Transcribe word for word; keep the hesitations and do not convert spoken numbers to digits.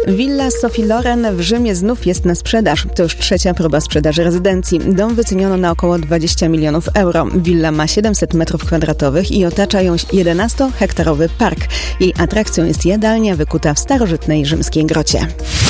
Willa Sophie Loren w Rzymie znów jest na sprzedaż. To już trzecia próba sprzedaży rezydencji. Dom wyceniono na około dwadzieścia milionów euro. Willa ma siedemset metrów kwadratowych i otacza ją jedenastohektarowy park. Jej atrakcją jest jadalnia wykuta w starożytnej rzymskiej grocie.